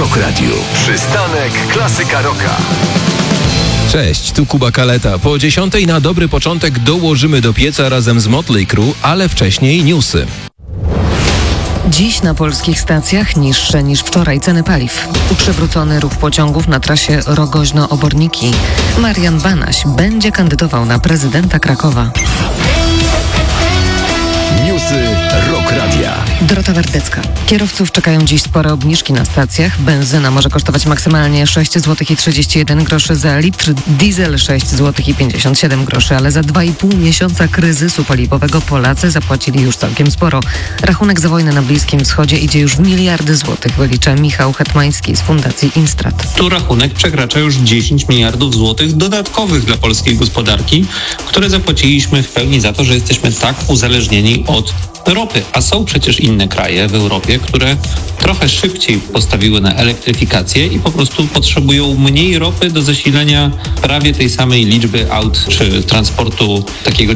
Rock Radio. Przystanek Klasyka Rocka. Cześć, tu Kuba Kaleta. Po 10 na dobry początek dołożymy do pieca razem z Motley Crue, ale wcześniej newsy. Dziś na polskich stacjach niższe niż wczoraj ceny paliw. Przywrócony ruch pociągów na trasie Rogoźno-Oborniki. Marian Banaś będzie kandydował na prezydenta Krakowa. Newsy Rock Radia. Dorota Wardecka. Kierowców czekają dziś spore obniżki na stacjach. Benzyna może kosztować maksymalnie 6,31 zł za litr, diesel 6,57 zł, ale za 2,5 miesiąca kryzysu paliwowego Polacy zapłacili już całkiem sporo. Rachunek za wojnę na Bliskim Wschodzie idzie już w miliardy złotych, wylicza Michał Hetmański z Fundacji Instrat. Tu rachunek przekracza już 10 miliardów złotych dodatkowych dla polskiej gospodarki, które zapłaciliśmy w pełni za to, że jesteśmy tak uzależnieni od ropy. A są przecież inne kraje w Europie, które trochę szybciej postawiły na elektryfikację i po prostu potrzebują mniej ropy do zasilenia prawie tej samej liczby aut czy transportu takiego